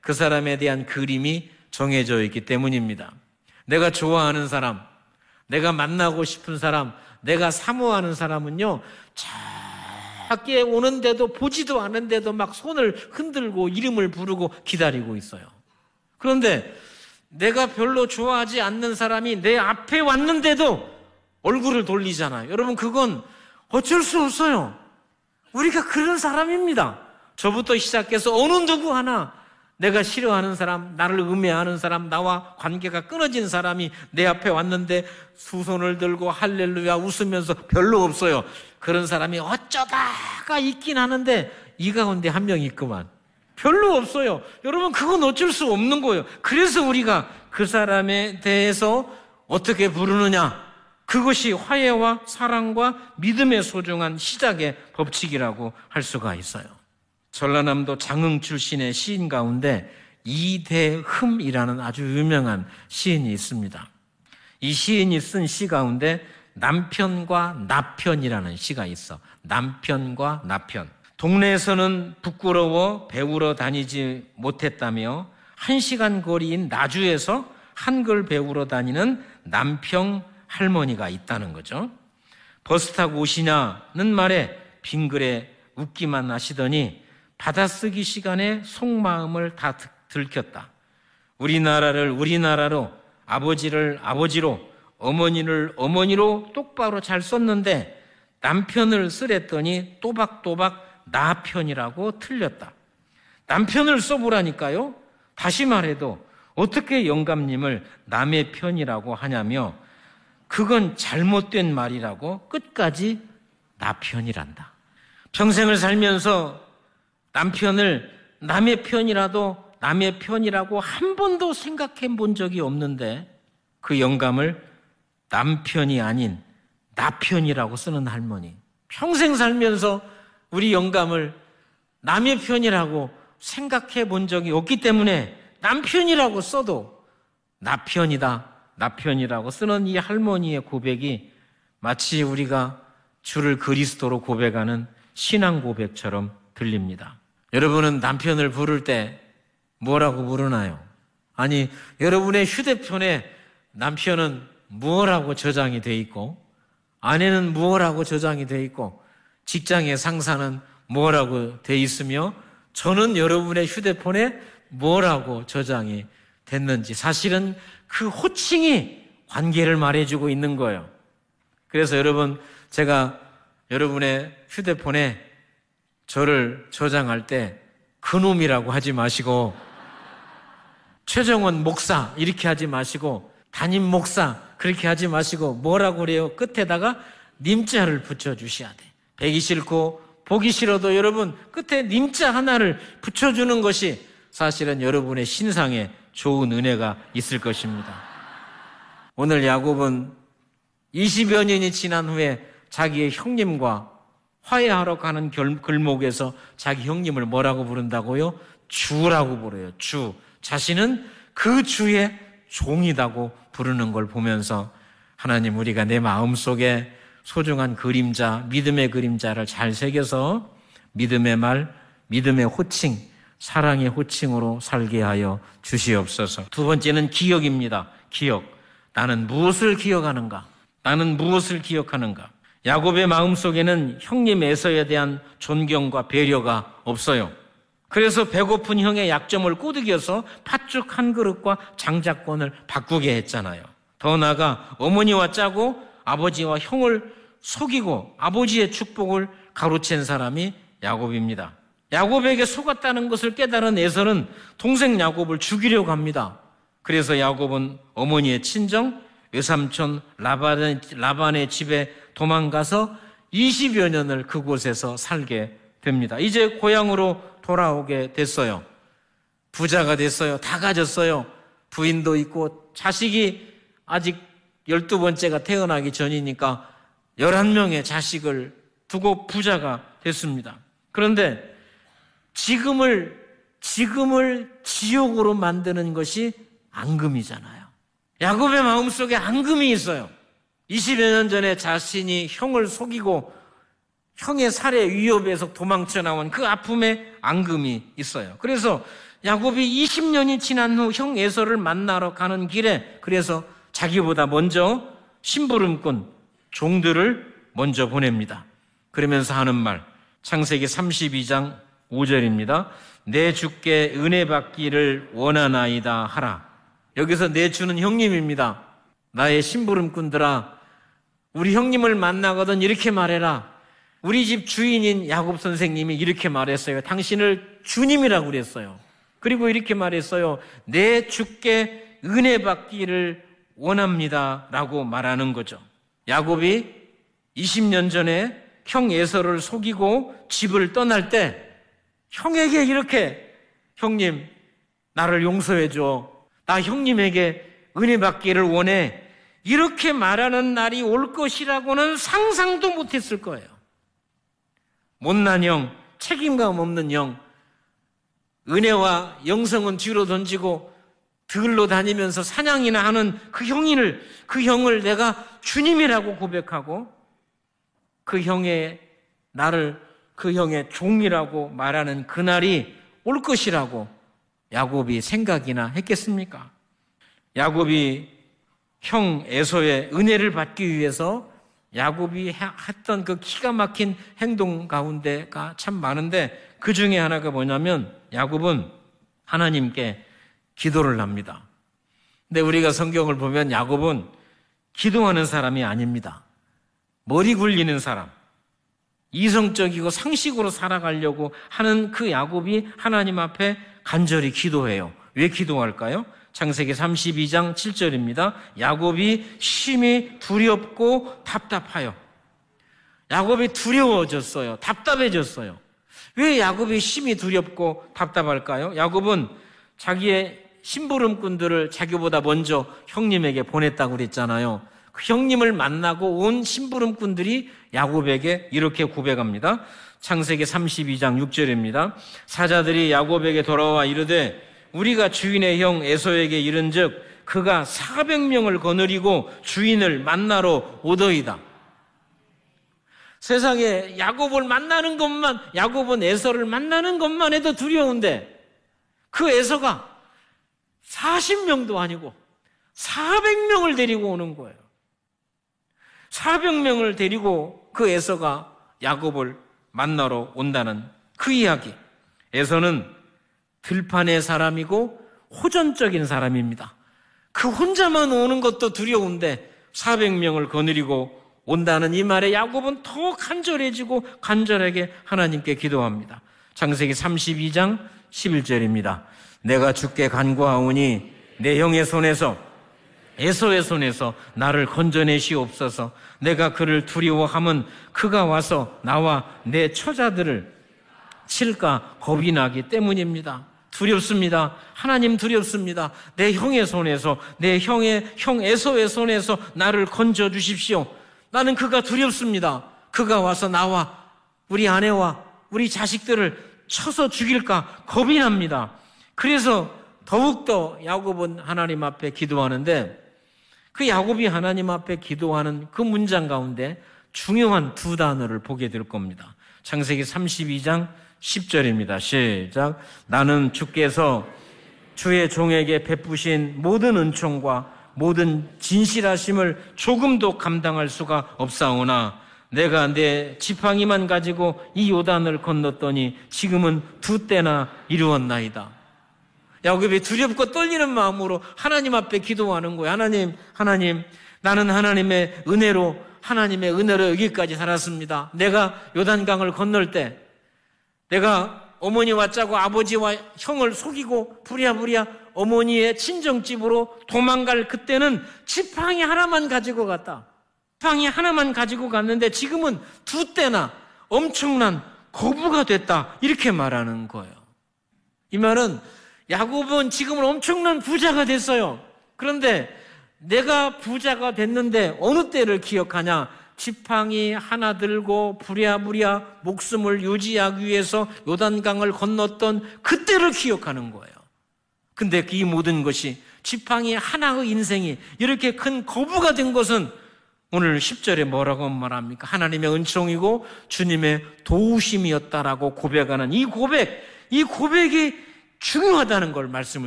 그 사람에 대한 그림이 정해져 있기 때문입니다. 내가 좋아하는 사람, 내가 만나고 싶은 사람, 내가 사모하는 사람은요, 작게 오는데도 보지도 않은데도 막 손을 흔들고 이름을 부르고 기다리고 있어요. 그런데 내가 별로 좋아하지 않는 사람이 내 앞에 왔는데도 얼굴을 돌리잖아요. 여러분, 그건 어쩔 수 없어요. 우리가 그런 사람입니다. 저부터 시작해서 어느 누구 하나 내가 싫어하는 사람, 나를 음해하는 사람, 나와 관계가 끊어진 사람이 내 앞에 왔는데 두 손을 들고 할렐루야 웃으면서 별로 없어요. 그런 사람이 어쩌다가 있긴 하는데 이 가운데 한 명 있구만. 별로 없어요. 여러분, 그건 어쩔 수 없는 거예요. 그래서 우리가 그 사람에 대해서 어떻게 부르느냐, 그것이 화해와 사랑과 믿음의 소중한 시작의 법칙이라고 할 수가 있어요. 전라남도 장흥 출신의 시인 가운데 이대흠이라는 아주 유명한 시인이 있습니다. 이 시인이 쓴 시 가운데 남편과 나편이라는 시가 있어. 남편과 나편. 동네에서는 부끄러워 배우러 다니지 못했다며 1시간 거리인 나주에서 한글 배우러 다니는 남평 할머니가 있다는 거죠. 버스 타고 오시냐는 말에 빙글에 웃기만 하시더니 받아쓰기 시간에 속마음을 다 들켰다. 우리나라를 우리나라로, 아버지를 아버지로, 어머니를 어머니로 똑바로 잘 썼는데 남편을 쓰랬더니 또박또박 나 편이라고 틀렸다. 남편을 써보라니까요. 다시 말해도 어떻게 영감님을 남의 편이라고 하냐며 그건 잘못된 말이라고 끝까지 나 편이란다. 평생을 살면서 남편을 남의 편이라도 남의 편이라고 한 번도 생각해 본 적이 없는데 그 영감을 남편이 아닌 나 편이라고 쓰는 할머니. 평생 살면서 우리 영감을 남의 편이라고 생각해 본 적이 없기 때문에 남편이라고 써도 나 편이다, 나 편이라고 쓰는 이 할머니의 고백이 마치 우리가 주를 그리스도로 고백하는 신앙 고백처럼 들립니다. 여러분은 남편을 부를 때 뭐라고 부르나요? 아니, 여러분의 휴대폰에 남편은 뭐라고 저장이 돼 있고, 아내는 뭐라고 저장이 돼 있고, 직장의 상사는 뭐라고 돼 있으며, 저는 여러분의 휴대폰에 뭐라고 저장이 됐는지, 사실은 그 호칭이 관계를 말해주고 있는 거예요. 그래서 여러분, 제가 여러분의 휴대폰에 저를 저장할 때 그놈이라고 하지 마시고 최정원 목사 이렇게 하지 마시고 담임 목사 그렇게 하지 마시고 뭐라고 그래요? 끝에다가 님자를 붙여주셔야 돼. 배기 싫고 보기 싫어도 여러분 끝에 님자 하나를 붙여주는 것이 사실은 여러분의 신상에 좋은 은혜가 있을 것입니다. 오늘 야곱은 20여 년이 지난 후에 자기의 형님과 화해하러 가는 길목에서 자기 형님을 뭐라고 부른다고요? 주라고 부르요. 주. 자신은 그 주의 종이라고 부르는 걸 보면서 하나님, 우리가 내 마음속에 소중한 그림자, 믿음의 그림자를 잘 새겨서 믿음의 말, 믿음의 호칭, 사랑의 호칭으로 살게 하여 주시옵소서. 두 번째는 기억입니다. 기억. 나는 무엇을 기억하는가? 나는 무엇을 기억하는가? 야곱의 마음속에는 형님 에서에 대한 존경과 배려가 없어요. 그래서 배고픈 형의 약점을 꼬드겨서 팥죽 한 그릇과 장자권을 바꾸게 했잖아요. 더 나아가 어머니와 짜고 아버지와 형을 속이고 아버지의 축복을 가로챈 사람이 야곱입니다. 야곱에게 속았다는 것을 깨달은 에서는 동생 야곱을 죽이려고 합니다. 그래서 야곱은 어머니의 친정 외삼촌 라반의 집에 도망가서 20여 년을 그곳에서 살게 됩니다. 이제 고향으로 돌아오게 됐어요. 부자가 됐어요. 다 가졌어요. 부인도 있고 자식이 아직 12번째가 태어나기 전이니까 11명의 자식을 두고 부자가 됐습니다. 그런데 지금을 지옥으로 만드는 것이 앙금이잖아요. 야곱의 마음속에 앙금이 있어요. 20여 년 전에 자신이 형을 속이고 형의 살해 위협에서 도망쳐 나온 그 아픔에 앙금이 있어요. 그래서 야곱이 20년이 지난 후 형 에서를 만나러 가는 길에 그래서 자기보다 먼저 심부름꾼 종들을 먼저 보냅니다. 그러면서 하는 말, 창세기 32장 5절입니다. 내 주께 은혜 받기를 원하나이다 하라. 여기서 내 주는 형님입니다. 나의 심부름꾼들아, 우리 형님을 만나거든 이렇게 말해라. 우리 집 주인인 야곱 선생님이 이렇게 말했어요. 당신을 주님이라고 그랬어요. 그리고 이렇게 말했어요. 내 주께 은혜 받기를 원합니다 라고 말하는 거죠. 야곱이 20년 전에 형 에서를 속이고 집을 떠날 때 형에게 이렇게, 형님 나를 용서해 줘, 나 형님에게 은혜 받기를 원해, 이렇게 말하는 날이 올 것이라고는 상상도 못했을 거예요. 못난 형, 책임감 없는 형, 은혜와 영성은 뒤로 던지고 들로 다니면서 사냥이나 하는 그 형을 내가 주님이라고 고백하고 그 형의 종이라고 말하는 그날이 올 것이라고 야곱이 생각이나 했겠습니까? 야곱이 형 에서의 은혜를 받기 위해서 야곱이 했던 그 기가 막힌 행동 가운데가 참 많은데 그 중에 하나가 뭐냐면 야곱은 하나님께 기도를 합니다. 근데 우리가 성경을 보면 야곱은 기도하는 사람이 아닙니다. 머리 굴리는 사람, 이성적이고 상식으로 살아가려고 하는 그 야곱이 하나님 앞에 간절히 기도해요. 왜 기도할까요? 창세기 32장 7절입니다. 야곱이 심히 두렵고 답답하여. 야곱이 두려워졌어요. 답답해졌어요. 왜 야곱이 심히 두렵고 답답할까요? 야곱은 자기의 심부름꾼들을 자기보다 먼저 형님에게 보냈다고 그랬잖아요. 그 형님을 만나고 온 심부름꾼들이 야곱에게 이렇게 고백합니다. 창세기 32장 6절입니다. 사자들이 야곱에게 돌아와 이르되 우리가 주인의 형 에서에게 이른즉 그가 400명을 거느리고 주인을 만나러 오더이다. 세상에 야곱을 만나는 것만, 야곱은 에서를 만나는 것만 해도 두려운데 그 에서가 40명도 아니고 400명을 데리고 오는 거예요. 400명을 데리고 그 에서가 야곱을 만나러 온다는 그 이야기. 에서는 들판의 사람이고 호전적인 사람입니다. 그 혼자만 오는 것도 두려운데 400명을 거느리고 온다는 이 말에 야곱은 더 간절해지고 간절하게 하나님께 기도합니다. 창세기 32장 11절입니다. 내가 주께 간구하오니 내 형의 손에서 에서의 손에서 나를 건져내시옵소서. 내가 그를 두려워함은 그가 와서 나와 내 처자들을 칠까 겁이 나기 때문입니다. 두렵습니다. 하나님 두렵습니다. 내 형의 손에서, 내 형 에서의 손에서 나를 건져 주십시오. 나는 그가 두렵습니다. 그가 와서 나와 우리 아내와 우리 자식들을 쳐서 죽일까 겁이 납니다. 그래서 더욱더 야곱은 하나님 앞에 기도하는데 그 야곱이 하나님 앞에 기도하는 그 문장 가운데 중요한 두 단어를 보게 될 겁니다. 창세기 32장 10절입니다. 시작. 나는 주께서 주의 종에게 베푸신 모든 은총과 모든 진실하심을 조금도 감당할 수가 없사오나 내가 내 지팡이만 가지고 이 요단을 건넜더니 지금은 2때나 이루었나이다. 야곱이 두렵고 떨리는 마음으로 하나님 앞에 기도하는 거예요. 하나님, 나는 하나님의 은혜로 여기까지 살았습니다. 내가 요단강을 건널 때 내가 어머니와 짜고 아버지와 형을 속이고 부랴부랴 어머니의 친정집으로 도망갈 그때는 지팡이 하나만 가지고 갔다. 지팡이 하나만 가지고 갔는데 지금은 2때나 엄청난 거부가 됐다. 이렇게 말하는 거예요. 이 말은 야곱은 지금은 엄청난 부자가 됐어요. 그런데 내가 부자가 됐는데 어느 때를 기억하냐? 지팡이 하나 들고 부랴부랴 목숨을 유지하기 위해서 요단강을 건넜던 그때를 기억하는 거예요. 근데 이 모든 것이 지팡이 하나의 인생이 이렇게 큰 거부가 된 것은 오늘 10절에 뭐라고 말합니까? 하나님의 은총이고 주님의 도우심이었다라고 고백하는 이 고백이 중요하다는 걸 말씀을